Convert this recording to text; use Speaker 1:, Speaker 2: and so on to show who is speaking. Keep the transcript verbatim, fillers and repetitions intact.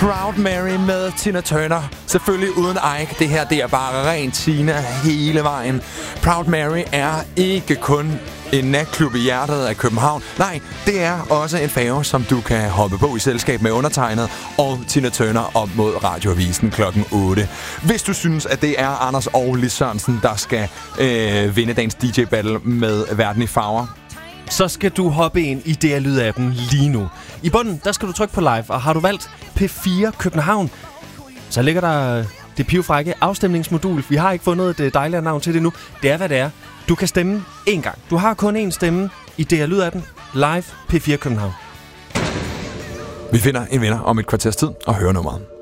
Speaker 1: Proud Mary med Tina Turner. Selvfølgelig uden Ike. Det her, det er bare ren Tina hele vejen. Proud Mary er ikke kun en natklub i hjertet af København. Nej, det er også en færge, som du kan hoppe på i selskab med undertegnet og Tina Turner op mod Radioavisen klokken otte. Hvis du synes, at det er Anders og Lis Sørensen, der skal øh, vinde dagens D J-battle med Verden i farver,
Speaker 2: så skal du hoppe ind i D R Lyd-appen lige nu. I bunden, der skal du trykke på live, og har du valgt P fire København, så ligger der det pivfrække afstemningsmodul. Vi har ikke fundet et dejligere navn til det nu. Det er, hvad det er. Du kan stemme én gang. Du har kun én stemme i D R Lyd-appen. Live P fire København.
Speaker 1: Vi finder en vinder om et kvarters tid og hører nummeret.